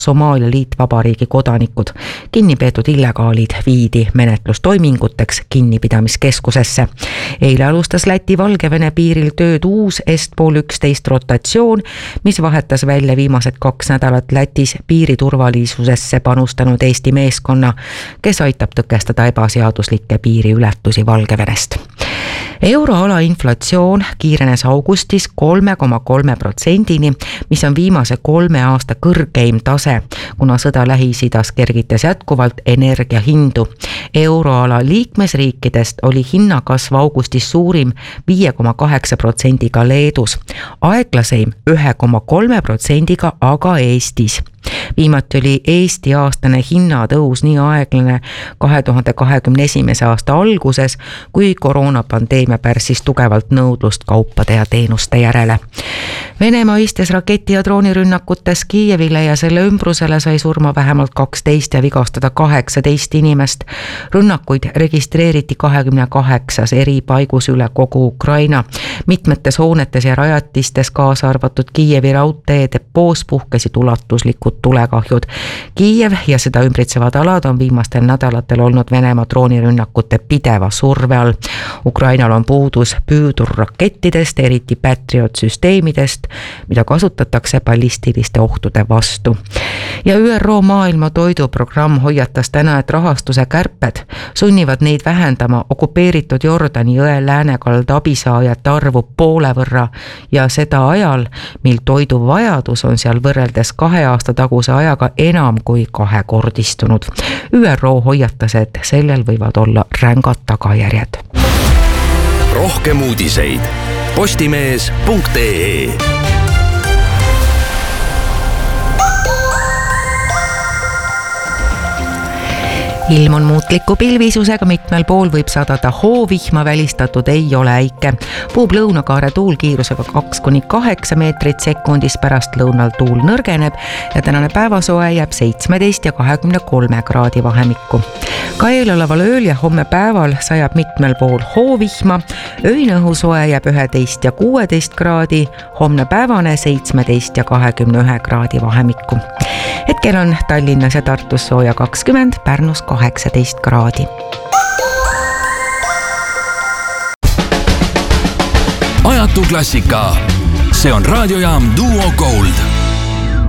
Somaalia Liitvabariigi kodanikud. Kinnipeetud illegaalid viidi menetlustoiminguteks kinnipidamiskeskusesse. Eile alustas Läti-Valgevene piiril tööd uus Est-Pool 11 rotatsioon, mis vahetas välja viimased 2 nädalat Lätis piiriturvalisusesse panustanud Eesti meeskonna, kes aitab tõkestada ebaseaduslikke piiriületusi Valgevenest. Euroala inflatsioon kiirenes augustis 3,3%-ni, mis on viimase 3 aasta kõrgeim tase, kuna sõda Lähis-Idas kergitas jätkuvalt energiahindu. Euroala liikmesriikidest oli hinnakasv augustis suurim 5,8%-ga Leedus, aeglaseim 1,3%-ga aga Eestis. Viimati oli Eesti aastane hinnatõus nii aeglane 2021. aasta alguses, kui koroonapandeemia pärssis tugevalt nõudlust kaupade ja teenuste järele. Venemaa istes raketi- ja droonirünnakutes Kiievile ja selle ümbrusele sai surma vähemalt 12 ja vigastada 18 inimest. Rünnakuid registreeriti 28 eri paigus üle kogu Ukraina. Mitmetes hoonetes ja rajatistes, kaasa arvatud Kiievi raudtee depoos, puhkesid ulatuslikud tulekahjud. Kiiev ja seda ümbritsevad alad on viimastel nädalatel olnud Venemaa droonirünnakute pideva surve all. Ukrainal on puudus püüdurrakettidest, eriti Patriot-süsteemidest, mida kasutatakse ballistiliste ohtude vastu. Ja ÜRO Maailma Toiduprogramm hoiatas täna, et rahastuse kärped sunnivad neid vähendama okupeeritud Jordani jõe läänekalda abisaajate arvu poole võrra ja seda ajal, mil toiduvajadus on seal võrreldes 2 aasta taguse ajaga enam kui 2-kordistunud. ÜRO hoiatas, et sellel võivad olla rängad tagajärjed. Rohkem uudiseid postimees.ee. Ilm on muutliku pilvisusega, mitmel pool võib sadada hoovihma, välistatud ei ole äike. Puhub lõunakaare tuul kiirusega 2–8 meetrit sekundis, pärast lõunal tuul nõrgeneb ja tänane päevasoe jääb 17 ja 23 kraadi vahemikku. Ka eeloleval ööl ja homme päeval sajab mitmel pool hoovihma, öine õhusoe jääb 11 ja 16 kraadi, homne päevane 17 ja 21 kraadi vahemikku. Hetkel on Tallinnas ja Tartus sooja 20, Pärnus 18 kraadi. Ajatu klassika. See on raadiojaam Duo Gold.